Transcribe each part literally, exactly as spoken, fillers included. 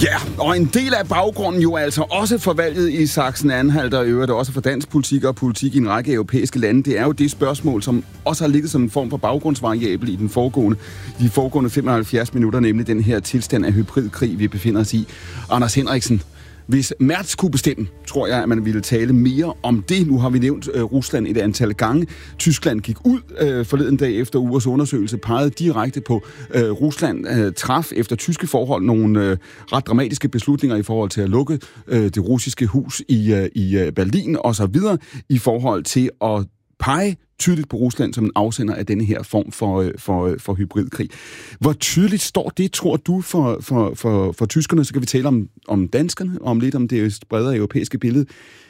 Ja, og en del af baggrunden jo altså også for valget i Sachsen-Anhalt og øvrigt også for dansk politik og politik i en række europæiske lande, det er jo det spørgsmål, som også har ligget som en form for baggrundsvariabel i den foregående, de foregående femoghalvfjerds minutter, nemlig den her tilstand af hybridkrig, vi befinder os i. Anders Henriksen, hvis Merz kunne bestemme, tror jeg, at man ville tale mere om det. Nu har vi nævnt øh, Rusland et antal gange. Tyskland gik ud øh, forleden dag efter ugers undersøgelse, pegede direkte på øh, Rusland, øh, traf efter tyske forhold nogle øh, ret dramatiske beslutninger i forhold til at lukke øh, det russiske hus i, øh, i Berlin og så videre, i forhold til at pege tydeligt på Rusland som en afsender af denne her form for, for, for hybridkrig. Hvor tydeligt står det, tror du, for, for, for, for tyskerne? Så kan vi tale om, om danskerne, og om lidt om det bredere europæiske billede.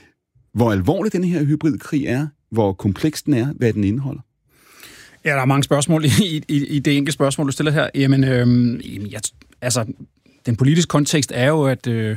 Hvor alvorlig den her hybridkrig er, hvor kompleks den er, hvad den indeholder? Ja, der er mange spørgsmål i, i, i det enkelte spørgsmål, du stiller her. Jamen, øhm, jeg, altså, den politiske kontekst er jo, at, øh,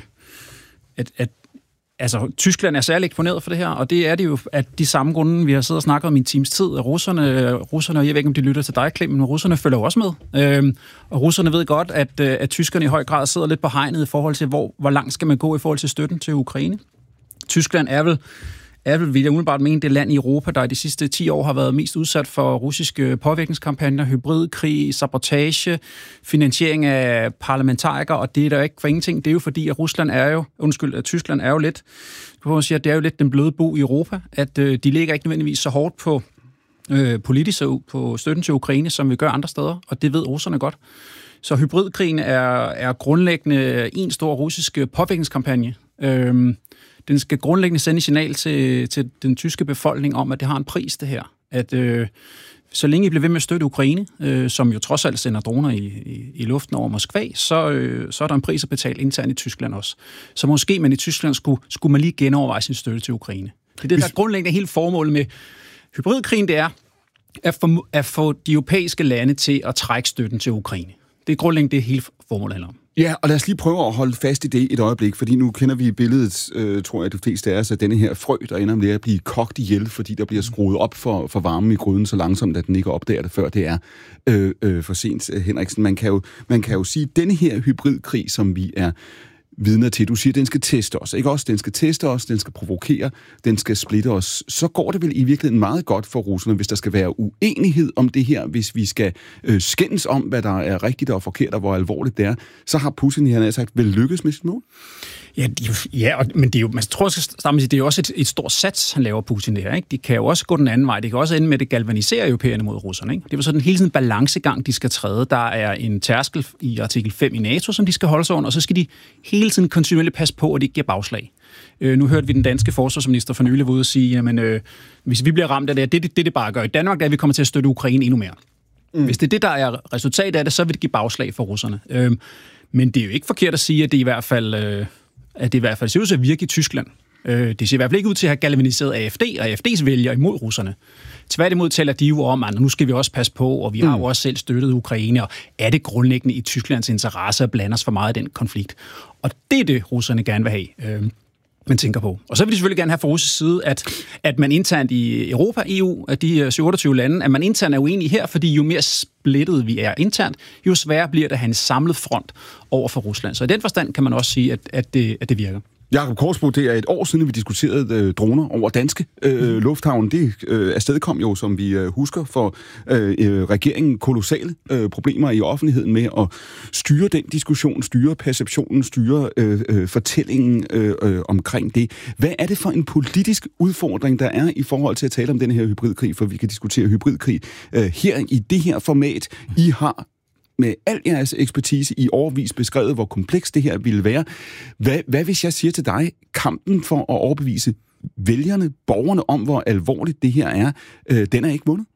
at, at Altså, Tyskland er særlig eksponeret for det her, og det er det jo, at de samme grunde, vi har siddet og snakket om i en times tid, at russerne, russerne, og jeg ved ikke, om de lytter til dig, Clem, men russerne følger jo også med. Øhm, og russerne ved godt, at, at tyskerne i høj grad sidder lidt på hegnet i forhold til, hvor, hvor langt skal man gå i forhold til støtten til Ukraine. Tyskland er vel, er vel, vil jeg umiddelbart mene, det land i Europa, der i de sidste ti år har været mest udsat for russiske påvirkningskampagner, hybridkrig, sabotage, finansiering af parlamentarikere, og det er der ikke for ingenting. Det er jo fordi, at Rusland er jo, undskyld, at Tyskland er jo lidt, du kan sige, at det er jo lidt den bløde bo i Europa, at øh, de ligger ikke nødvendigvis så hårdt på øh, politisk på støtten til Ukraine, som vi gør andre steder, og det ved russerne godt. Så hybridkrigen er, er grundlæggende en stor russisk påvirkningskampagne. Øh, Den skal grundlæggende sende signal til, til den tyske befolkning om, at det har en pris, det her. At øh, så længe I bliver ved med at støtte Ukraine, øh, som jo trods alt sender droner i, i, i luften over Moskva, så, øh, så er der en pris at betale internt i Tyskland også. Så måske man i Tyskland skulle, skulle man lige genoverveje sin støtte til Ukraine. Det er det, der er grundlæggende hele formålet med hybridkrigen, det er at få, at få de europæiske lande til at trække støtten til Ukraine. Det er grundlæggende det hele formålet handler om. Ja, og lad os lige prøve at holde fast i det et øjeblik, fordi nu kender vi billedet, øh, tror jeg, de fleste af os, at denne her frø, der ender med at blive kogt ihjel, fordi der bliver skruet op for, for varmen i gryden så langsomt, at den ikke opdager det, før det er øh, øh, for sent, Henriksen. Man kan jo, man kan jo sige, at denne her hybridkrig, som vi er vidner til, du siger, at den skal teste os, ikke også? Den skal teste os, den skal provokere, den skal splitte os. Så går det vel i virkeligheden meget godt for russerne, hvis der skal være uenighed om det her, hvis vi skal øh, skændes om, hvad der er rigtigt og forkert, og hvor alvorligt det er, så har Putin, han har sagt, vel lykkes med sit mål? Ja, ja, men det er jo, man tror, at det er jo også et, et stort sats, han laver Putin der, ikke? De kan jo også gå den anden vej. Det kan også ende med, at det galvaniserer europæerne mod russerne, ikke? Det er jo sådan hele tiden balancegang, de skal træde. Der er en tærskel i artikel fem i NATO, som de skal holde sig under, og så skal de hele tiden kontinuerligt passe på, at det ikke giver bagslag. Øh, nu hørte vi den danske forsvarsminister for nylig ude og sige, jamen, øh, hvis vi bliver ramt af det, det, det, det det bare gør i Danmark, er, at vi kommer til at støtte Ukraine endnu mere. Mm. Hvis det er det, der er resultatet af det, så vil det give bagslag for russerne. Øh, men det er jo ikke forkert at sige, at det i hvert fald... Øh, at det i hvert fald ser ud til at virke i Tyskland. Det ser i hvert fald ikke ud til at have galvaniseret A F D og A F D's vælgere imod russerne. Tværtimod taler de jo om, at nu skal vi også passe på, og vi har jo også selv støttet Ukraine, og er det grundlæggende i Tysklands interesse at blande os for meget i den konflikt? Og det er det, russerne gerne vil have, øh, man tænker på. Og så vil de selvfølgelig gerne have fra russisk side, at, at man internt i Europa, E U, at de syvogtyve lande, at man internt er uenige her, fordi jo mere splittet vi er internt, jo sværere bliver det at have en samlet front over for Rusland. Så i den forstand kan man også sige, at, at, det, at det virker. Jakob Korsbo, det er et år siden, vi diskuterede øh, droner over danske øh, lufthavne. Det øh, afstedkom jo, som vi øh, husker, for øh, regeringen kolossale øh, problemer i offentligheden med at styre den diskussion, styre perceptionen, styre øh, øh, fortællingen øh, øh, omkring det. Hvad er det for en politisk udfordring, der er i forhold til at tale om den her hybridkrig? For vi kan diskutere hybridkrig øh, her i det her format. I har med al jeres ekspertise i årevis beskrevet, hvor kompleks det her ville være. Hvad, hvad hvis jeg siger til dig, kampen for at overbevise vælgerne, borgerne om, hvor alvorligt det her er, øh, den er ikke vundet?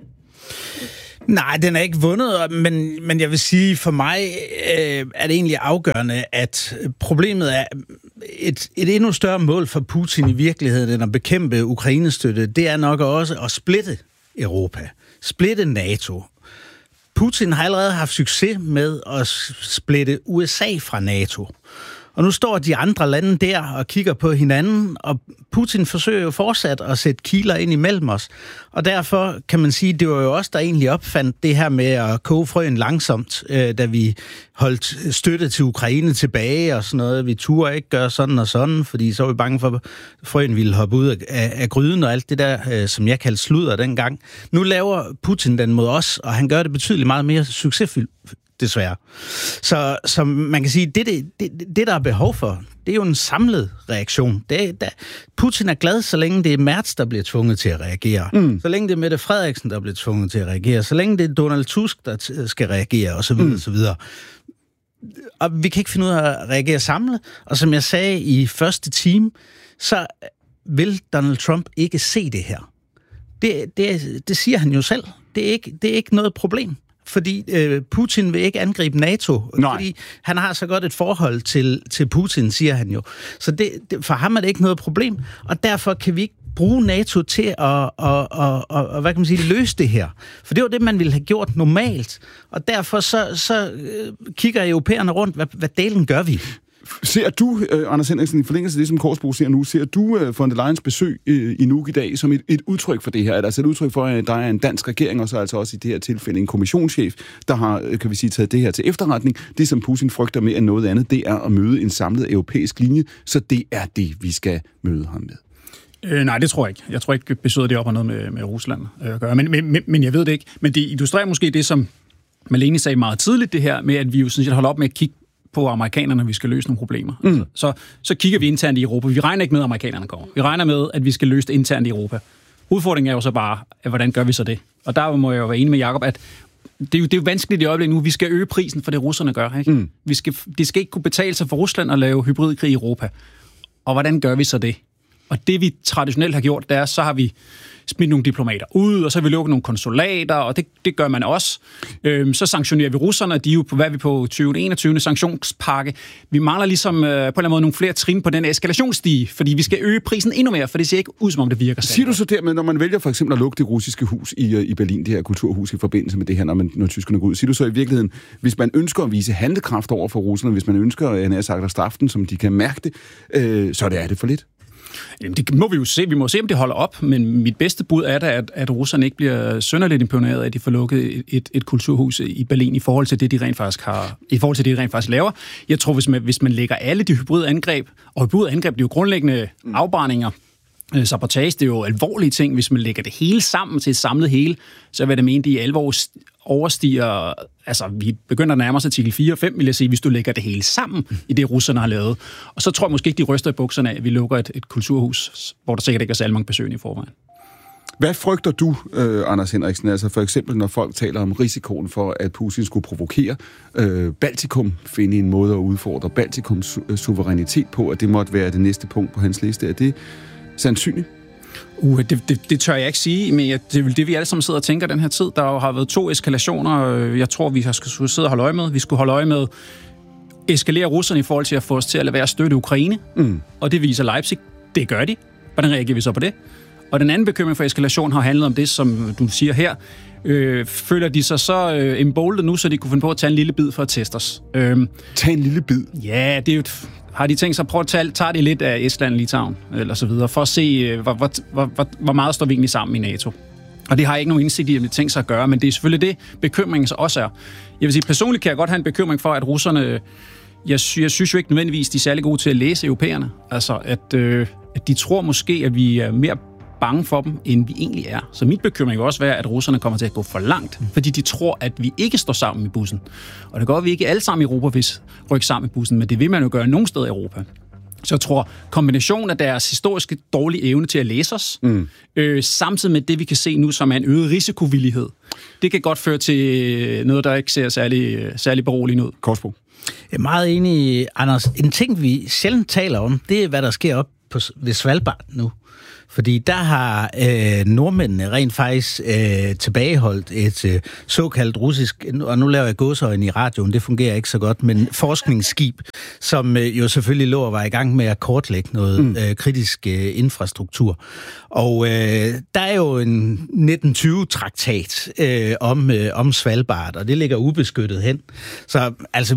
Nej, den er ikke vundet, men, men jeg vil sige, for mig øh, er det egentlig afgørende, at problemet er et, et endnu større mål for Putin i virkeligheden, end at bekæmpe Ukrainestøtte. Det er nok også at splitte Europa, splitte NATO. Putin har allerede haft succes med at splitte U S A fra NATO. Og nu står de andre lande der og kigger på hinanden, og Putin forsøger jo fortsat at sætte kiler ind imellem os. Og derfor kan man sige, det var jo os, der egentlig opfandt det her med at koge frøen langsomt, øh, da vi holdt støtte til Ukraine tilbage og sådan noget. Vi turde ikke gøre sådan og sådan, fordi så var vi bange for, at frøen ville hoppe ud af, af, af gryden og alt det der, øh, som jeg kaldte sludder dengang. Nu laver Putin den mod os, og han gør det betydeligt meget mere succesfuldt, desværre. Så, så man kan sige, det, det, det, det, der er behov for, det er jo en samlet reaktion. Det, der, Putin er glad, så længe det er Merz, der bliver tvunget til at reagere. Mm. Så længe det er Mette Frederiksen, der bliver tvunget til at reagere. Så længe det er Donald Tusk, der t- skal reagere, osv. Mm. osv. Og vi kan ikke finde ud af at reagere samlet. Og som jeg sagde i første time, så vil Donald Trump ikke se det her. Det, det, det siger han jo selv. Det er ikke, det er ikke noget problem. Fordi øh, Putin vil ikke angribe NATO. Nej. Fordi han har så godt et forhold til, til Putin, siger han jo. Så det, det, for ham er det ikke noget problem. Og derfor kan vi ikke bruge NATO til at, at, at, at, at hvad kan man sige, løse det her. For det var det, man ville have gjort normalt. Og derfor så, så øh, kigger europæerne rundt, hvad, hvad delen gør vi? Ser du, uh, Anders Henriksen, i forlængelse af det, som Korsbro ser nu, ser du uh, von der Leyens besøg uh, i Nuuk i dag som et, et udtryk for det her? Altså et udtryk for, at der er en dansk regering, og så altså også i det her tilfælde en kommissionschef, der har, kan vi sige, taget det her til efterretning. Det, som Putin frygter mere end noget andet, det er at møde en samlet europæisk linje, så det er det, vi skal møde ham med. Øh, nej, det tror jeg ikke. Jeg tror ikke, besøget det op har noget med, med Rusland at gøre. Men, men, men jeg ved det ikke. Men det illustrerer måske det, som Malene sagde meget tidligt, det her med, at vi jo sådan set holder op med at kigge på amerikanerne, når vi skal løse nogle problemer. Mm. Altså, så, så kigger vi internt i Europa. Vi regner ikke med, at amerikanerne kommer. Vi regner med, at vi skal løse det internt i Europa. Udfordringen er jo så bare, at hvordan gør vi så det? Og der må jeg jo være enig med Jacob, at det er jo, det er jo vanskeligt i øjeblikket nu. Vi skal øge prisen for det, russerne gør. Ikke? Mm. Vi skal, det skal ikke kunne betale sig for Rusland at lave hybridkrig i Europa. Og hvordan gør vi så det? Og det, vi traditionelt har gjort, det er, så har vi smidt nogle diplomater ud, og så har vi lukket nogle konsulater, og det, det gør man også. Øhm, så sanktionerer vi russerne, og de er jo på, hvad er vi på tyve enogtyve sanktionspakke. Vi mangler ligesom øh, på en eller anden måde nogle flere trin på den eskalationsstige, fordi vi skal øge prisen endnu mere, for det ser ikke ud, som om det virker. Siger du så dermed, når man vælger for eksempel at lukke det russiske hus i, i Berlin, det her kulturhus i forbindelse med det her, når, man, når tyskerne går ud, siger du så i virkeligheden, hvis man ønsker at vise handlekraft over for russerne, hvis man ønsker at have sagt at straffe dem, som de kan mærke det, øh, så det er det for lidt? Jamen, det må vi jo se. Vi må se, om det holder op, men mit bedste bud er da, at, at russerne ikke bliver synderligt imponeret af, at de får lukket et, et, et kulturhus i Berlin i forhold til det, de rent faktisk har, i forhold til det, de rent faktisk laver. Jeg tror, hvis man, hvis man lægger alle de hybride angreb, og hybride angreb, det er jo grundlæggende afbrændinger, øh, sabotage, det er jo alvorlige ting. Hvis man lægger det hele sammen til et samlet hele, så vil jeg da mene, de i alvor overstiger, altså vi begynder at nærme os artikel fire og fem, vil jeg sige, hvis du lægger det hele sammen i det, russerne har lavet. Og så tror jeg måske ikke, de ryster i bukserne af, at vi lukker et, et kulturhus, hvor der sikkert ikke er særlig mange besøgende i forvejen. Hvad frygter du, øh, Anders Henriksen, altså for eksempel, når folk taler om risikoen for, at Putin skulle provokere øh, Baltikum, finde en måde at udfordre Baltikums su- suverænitet på, at det måtte være det næste punkt på hans liste? Er det sandsynligt? Uh, det, det, det tør jeg ikke sige, men det er vel det, vi alle sammen sidder og tænker den her tid. Der har været to eskalationer, jeg tror, vi skulle sidde og holde øje med. Vi skulle holde øje med eskalere russerne i forhold til at få os til at lade være at støtte Ukraine. Mm. Og det viser Leipzig. Det gør de. Hvordan reagerer vi så på det? Og den anden bekymring for eskalation har handlet om det, som du siger her. Øh, føler de sig så øh, emboldet nu, så de kunne finde på at tage en lille bid for at teste os? Øh, Tag en lille bid? Ja, det er jo... Har de tænkt sig at prøve at tage, tage det lidt af Estland, Litauen, eller så videre, for at se, hvor, hvor, hvor, hvor meget står vi egentlig sammen i NATO. Og det har jeg ikke nogen indsigt i, at de tænkt sig at gøre, men det er selvfølgelig det, bekymringen så også er. Jeg vil sige, personligt kan jeg godt have en bekymring for, at russerne, jeg, sy- jeg synes jo ikke nødvendigvis, de er særlig gode til at læse europæerne. Altså, at, øh, at de tror måske, at vi er mere bange for dem, end vi egentlig er. Så mit bekymring vil også være, at russerne kommer til at gå for langt, fordi de tror, at vi ikke står sammen i bussen. Og det går, at vi ikke alle sammen i Europa vil rykke sammen i bussen, men det vil man jo gøre nogen steder i Europa. Så jeg tror, kombinationen af deres historiske dårlige evne til at læse os, mm. øh, samtidig med det, vi kan se nu, som er en øget risikovillighed, det kan godt føre til noget, der ikke ser særlig, særlig beroligende ud. Korsbro. Jeg er meget enig, Anders. En ting, vi sjældent taler om, det er, hvad der sker op på, ved Svalbard nu. Fordi der har øh, nordmændene rent faktisk øh, tilbageholdt et øh, såkaldt russisk, og nu laver jeg gåseøjne i radioen, det fungerer ikke så godt, men forskningsskib, som øh, jo selvfølgelig lå og var i gang med at kortlægge noget mm. øh, kritisk øh, infrastruktur. Og øh, der er jo en nitten tyve-traktat øh, om, øh, om Svalbard, og det ligger ubeskyttet hen. Så altså, vi skal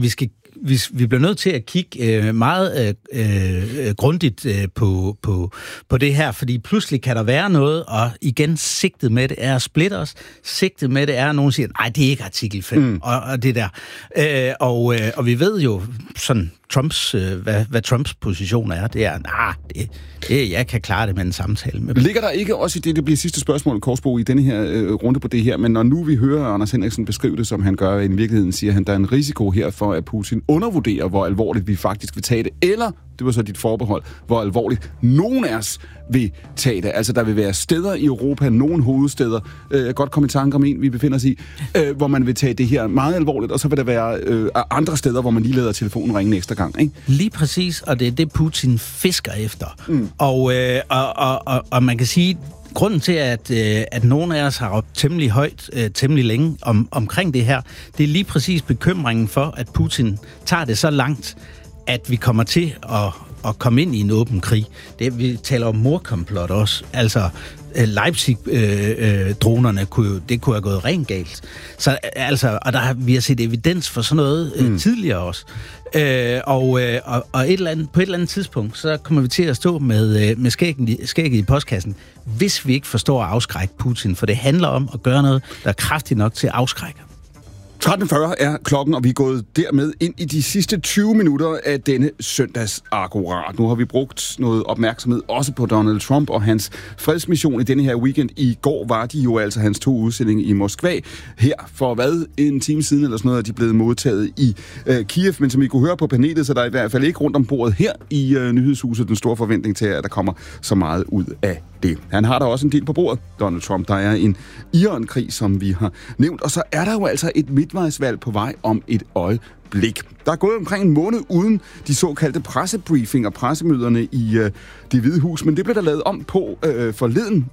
vi, vi bliver nødt til at kigge øh, meget øh, øh, grundigt øh, på, på, på det her, fordi pludselig kan der være noget, og igen, sigtet med det er at splitte os. Sigtet med det er, at nogen siger, nej, det er ikke artikel fem, mm. og, og det der. Øh, og, øh, og vi ved jo sådan, Trumps, øh, hvad, hvad Trumps position er, det er, nej, det, det, jeg kan klare det med en samtale med dem. Ligger der ikke også i det, det bliver sidste spørgsmål, Korsbo, i denne her øh, runde på det her, men når nu vi hører Anders Henriksen beskrive det, som han gør i virkeligheden, siger han, der er en risiko her for, at Putin undervurderer, hvor alvorligt vi faktisk vil tage det, eller, det var så dit forbehold, hvor alvorligt nogen af os vil tage det. Altså, der vil være steder i Europa, nogle hovedsteder, øh, godt komme i tanke om en, vi befinder os i, øh, hvor man vil tage det her meget alvorligt, og så vil der være øh, andre steder, hvor man lige lader telefonen ringe ekstra gang, ikke? Lige præcis, og det er det, Putin fisker efter. Mm. Og, øh, og, og, og, og man kan sige, grunden til, at, øh, at nogle af os har råbt temmelig højt, øh, temmelig længe om, omkring det her, det er lige præcis bekymringen for, at Putin tager det så langt, at vi kommer til at, at komme ind i en åben krig. Det, vi taler om mordkomplot også. Altså, Leipzig-dronerne, øh, øh, kunne, det kunne have gået rent galt. Så, altså, og der har, vi har set evidens for sådan noget øh, mm. tidligere også. Øh, og øh, og, og et eller andet, på et eller andet tidspunkt, så kommer vi til at stå med, øh, med skægget, skægget i postkassen, hvis vi ikke forstår at afskrække Putin. For det handler om at gøre noget, der er kraftigt nok til at afskrække. tretten fyrre er klokken, og vi er gået dermed ind i de sidste tyve minutter af denne søndags akkurat. Nu har vi brugt noget opmærksomhed også på Donald Trump og hans fredsmission i denne her weekend. I går var de jo altså hans to udstillinger i Moskva. Her for hvad, en time siden eller sådan noget, er de blevet modtaget i øh, Kiev. Men som I kunne høre på panelet, så der er i hvert fald ikke rundt om bordet her i øh, nyhedshuset den store forventning til, at der kommer så meget ud af det. Han har der også en del på bordet, Donald Trump. Der er en Iran-krig, som vi har nævnt. Og så er der jo altså et midtvejsvalg på vej om et øjeblik. Der er gået omkring en måned uden de såkaldte pressebriefinger, pressemøderne i øh, Det Hvide Hus. Men det blev der lavet om på øh, forleden.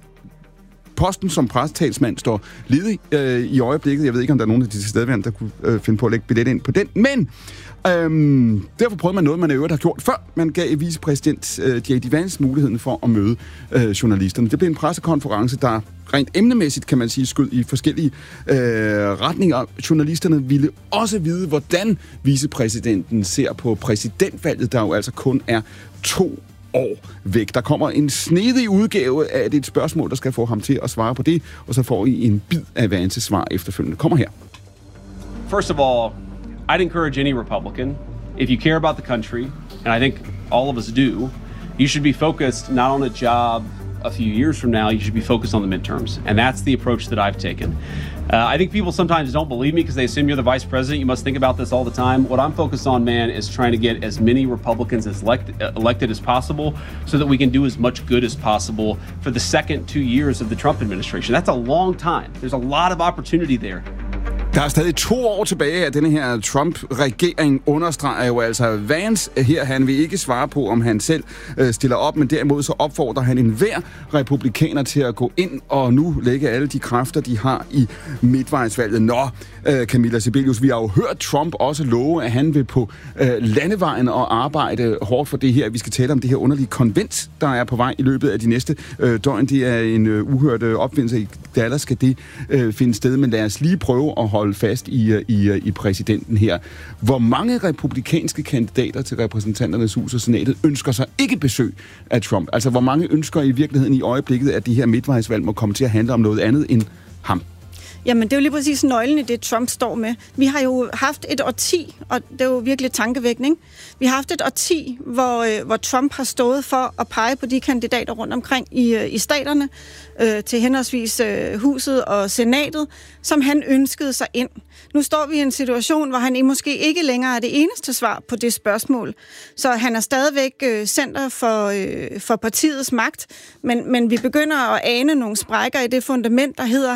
Posten som pressetalsmand står ledig øh, i øjeblikket. Jeg ved ikke, om der er nogen af de tilstedeværende, der kunne øh, finde på at lægge billet ind på den. Men øhm, derfor prøvede man noget, man i øvrigt har gjort før. Man gav vicepræsident øh, J D Vance muligheden for at møde øh, journalisterne. Det blev en pressekonference, der rent emnemæssigt, kan man sige, skød i forskellige øh, retninger. Journalisterne ville også vide, hvordan vicepræsidenten ser på præsidentvalget, der jo altså kun er to år væk. Der kommer en snedig udgave af et spørgsmål, der skal få ham til at svare på det, og så får I en bid af Vances svar efterfølgende. Kommer her. First of all, I'd encourage any Republican, if you care about the country, and I think all of us do, you should be focused not on a job a few years from now, you should be focused on the midterms. And that's the approach that I've taken. Uh, I think people sometimes don't believe me because they assume you're the vice president. You must think about this all the time. What I'm focused on, man, is trying to get as many Republicans as elect- elected as possible so that we can do as much good as possible for the second two years of the Trump administration. That's a long time. There's a lot of opportunity there. Der er stadig to år tilbage af denne her Trump-regering, understreger jo altså Vance her. Han vil ikke svare på, om han selv øh, stiller op, men derimod så opfordrer han enhver republikaner til at gå ind og nu lægge alle de kræfter, de har i midtvejsvalget. Nå, øh, Camilla Sibelius, vi har jo hørt Trump også love, at han vil på øh, landevejen og arbejde hårdt for det her. Vi skal tale om det her underlige konvent, der er på vej i løbet af de næste øh, døgn. Det er en øh, uhørt øh, opfindelse. I Dallas skal det øh, finde sted, men lad os lige prøve at holde fast i, i, i præsidenten her. Hvor mange republikanske kandidater til repræsentanternes hus og senatet ønsker sig ikke besøg af Trump? Altså, hvor mange ønsker i virkeligheden i øjeblikket, at de her midtvejsvalg må komme til at handle om noget andet end ham? Jamen, det er jo lige præcis nøglen i det, Trump står med. Vi har jo haft et årti, og det er jo virkelig tankevækkende. Vi har haft et årti, hvor, hvor Trump har stået for at pege på de kandidater rundt omkring i, i staterne, øh, til henholdsvis øh, huset og senatet, som han ønskede sig ind. Nu står vi i en situation, hvor han måske ikke længere er det eneste svar på det spørgsmål. Så han er stadigvæk øh, center for, øh, for partiets magt, men, men vi begynder at ane nogle sprækker i det fundament, der hedder,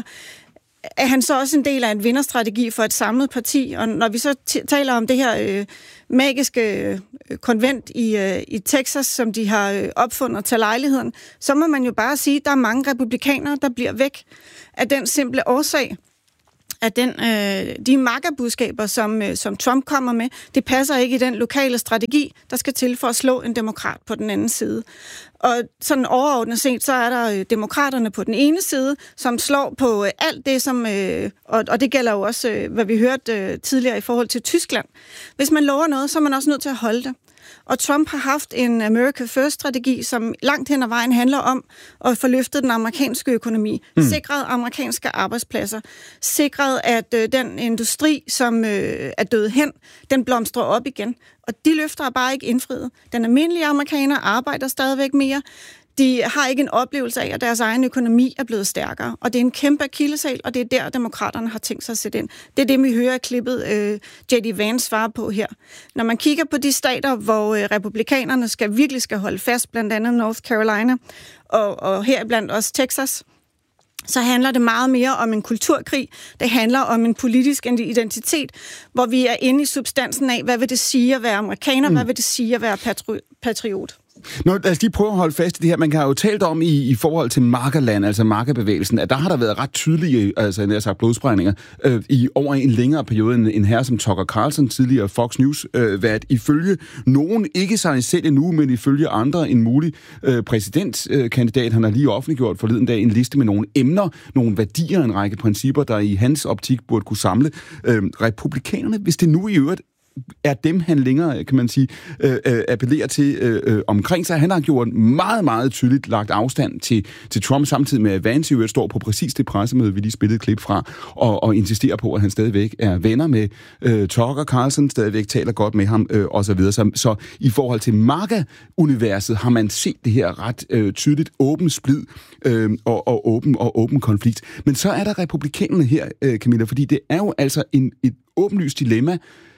er han så også en del af en vinderstrategi for et samlet parti? Og når vi så t- taler om det her øh, magiske øh, konvent i, øh, i Texas, som de har øh, opfundet til lejligheden, så må man jo bare sige, at der er mange republikanere, der bliver væk af den simple årsag, at den, øh, de MAGA-budskaber, som, øh, som Trump kommer med, det passer ikke i den lokale strategi, der skal til for at slå en demokrat på den anden side. Og sådan overordnet set, så er der øh, demokraterne på den ene side, som slår på øh, alt det, som, øh, og, og det gælder jo også, øh, hvad vi hørte øh, tidligere i forhold til Tyskland. Hvis man lover noget, så er man også nødt til at holde det. Og Trump har haft en America First-strategi, som langt hen ad vejen handler om at få løftet den amerikanske økonomi, mm. sikret amerikanske arbejdspladser, sikret, at øh, den industri, som øh, er død hen, den blomstrer op igen. Og de løfter er bare ikke indfriet. Den almindelige amerikaner arbejder stadigvæk mere. De har ikke en oplevelse af, at deres egen økonomi er blevet stærkere. Og det er en kæmpe akilleshæl, og det er der, demokraterne har tænkt sig at sætte ind. Det er det, vi hører klippet øh, J D Vance svare på her. Når man kigger på de stater, hvor øh, republikanerne skal, virkelig skal holde fast, blandt andet North Carolina, og, og heriblandt også Texas, så handler det meget mere om en kulturkrig. Det handler om en politisk identitet, hvor vi er inde i substansen af, hvad vil det sige at være amerikaner, mm. hvad vil det sige at være patri- patriot. Nå, lad os lige prøve at holde fast i det her. Man kan jo talt om i, i forhold til MAGA-land, altså MAGA-bevægelsen, at der har der været ret tydelige, altså jeg sagt blodsprængninger, øh, i over en længere periode. En, en herre som Tucker Carlson, tidligere Fox News, øh, været ifølge nogen, ikke sig selv endnu, men ifølge andre, en mulig øh, præsidentkandidat. Øh, Han har lige offentliggjort forleden dag en liste med nogle emner, nogle værdier, en række principper, der i hans optik burde kunne samle øh, republikanerne, hvis det nu i øvrigt er dem, han længere, kan man sige, øh, øh, appellerer til øh, øh, omkring sig. Han har gjort meget, meget tydeligt lagt afstand til, til Trump, samtidig med at Vance jo står på præcis det pressemøde, vi lige spillede et klip fra, og, og insisterer på, at han stadigvæk er venner med øh, Tucker Carlson, stadigvæk taler godt med ham, øh, osv. Så, så i forhold til MAGA-universet har man set det her ret øh, tydeligt åben splid øh, og, og, åben, og åben konflikt. Men så er der republikanerne her, øh, Camilla, fordi det er jo altså en, et åbenlyst dilemma.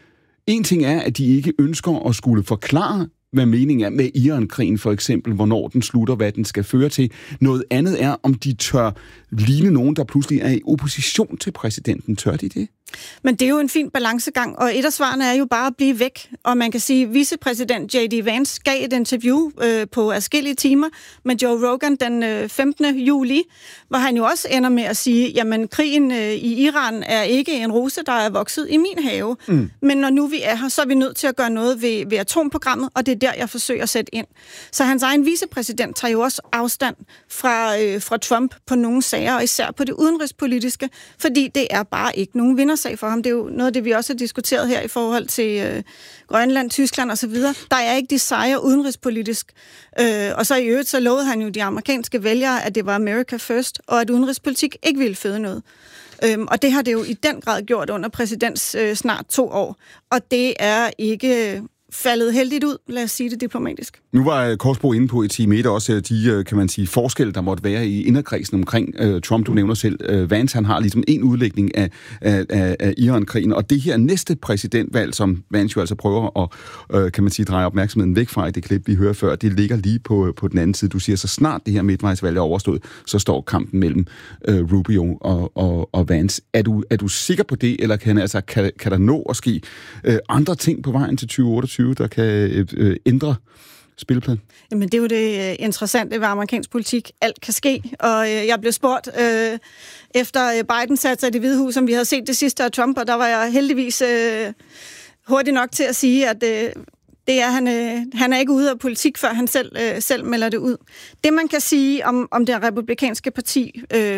En ting er, at de ikke ønsker at skulle forklare, hvad meningen er med Iran-krigen, for eksempel, hvornår den slutter, hvad den skal føre til. Noget andet er, om de tør ligne nogen, der pludselig er i opposition til præsidenten. Tør de det? Men det er jo en fin balancegang, og et af svarene er jo bare at blive væk. Og man kan sige, at vicepræsident J D Vance gav et interview øh, på adskillige timer med Joe Rogan den øh, femtende juli, hvor han jo også ender med at sige, jamen krigen øh, i Iran er ikke en rose, der er vokset i min have. Mm. Men når nu vi er her, så er vi nødt til at gøre noget ved, ved atomprogrammet, og det er der, jeg forsøger at sætte ind. Så hans egen vicepræsident tager jo også afstand fra, øh, fra Trump på nogle sager, og især på det udenrigspolitiske, fordi det er bare ikke nogen vinder for ham. Det er jo noget af det, vi også har diskuteret her i forhold til øh, Grønland, Tyskland og så videre. Der er ikke de sejre udenrigspolitisk. Øh, og så i øvrigt, så lovede han jo de amerikanske vælgere, at det var America First, og at udenrigspolitik ikke ville føde noget. Øhm, og det har det jo i den grad gjort under præsidents øh, snart to år. Og det er ikke faldet heldigt ud, lad os sige det diplomatisk. Nu var Korsbro inde på i time et også de, kan man sige, forskelle, der måtte være i inderkredsen omkring uh, Trump. Du nævner selv, uh, Vance, han har ligesom en udlægning af, af, af, af Iran-krigen, og det her næste præsidentvalg, som Vance jo altså prøver at, uh, kan man sige, dreje opmærksomheden væk fra i det klip, vi hører før, det ligger lige på, på den anden side. Du siger, så snart det her midtvejsvalg er overstået, så står kampen mellem uh, Rubio og, og, og Vance. Er du, er du sikker på det, eller kan, altså, kan, kan der nå at ske uh, andre ting på vejen til tyve otteogtyve, der kan øh, ændre spilpladen? Jamen, det er jo det interessante ved amerikansk politik. Alt kan ske, og øh, jeg blev spurgt øh, efter Biden satte sig i Det Hvide Hus, som vi havde set det sidste af Trump, og der var jeg heldigvis øh, hurtigt nok til at sige, at øh, det er, han, øh, han er ikke ude af politik, før han selv, øh, selv melder det ud. Det, man kan sige om, om det republikanske parti øh,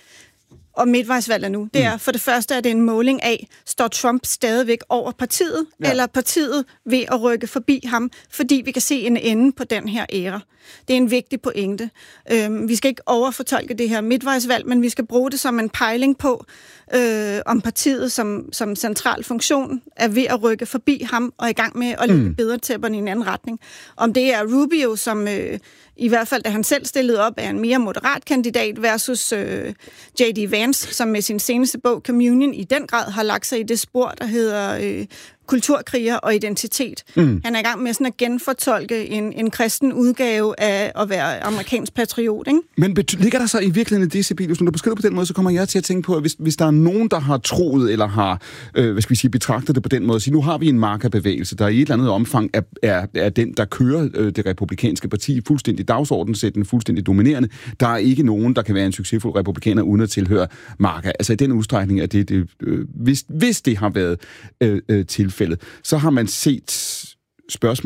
og midtvejsvalget nu, det er for det første, at det er en måling af, står Trump stadigvæk over partiet, ja. Eller partiet ved at rykke forbi ham, fordi vi kan se en ende på den her æra. Det er en vigtig pointe. Øhm, vi skal ikke overfortolke det her midtvejsvalg, men vi skal bruge det som en pejling på, øh, om partiet som, som central funktion er ved at rykke forbi ham og er i gang med at lægge mm. bedre tæpperne i en anden retning. Om det er Rubio, som øh, i hvert fald, da han selv stillede op, er en mere moderat kandidat versus øh, J D Vance, som med sin seneste bog Communion i den grad har lagt sig i det spor, der hedder øh, kulturkriger og identitet. Mm. Han er i gang med sådan at genfortolke en, en kristen udgave af at være amerikansk patriot, ikke? Men bety- ligger der så i virkeligheden det, Sibelius, når du beskriver på den måde, så kommer jeg til at tænke på, at hvis, hvis der er nogen, der har troet eller har, øh, hvad skal vi sige, betragtet det på den måde, så nu har vi en markerbevægelse, der i et eller andet omfang er, er, er den, der kører øh, det republikanske parti fuldstændig dagsordensættende, fuldstændig dominerende. Der er ikke nogen, der kan være en succesfuld republikaner uden at tilhøre marker. Altså i den udstrækning, at det, det øh, hvis, hvis det har været øh, øh, tilfældet, så har man set spørgsmål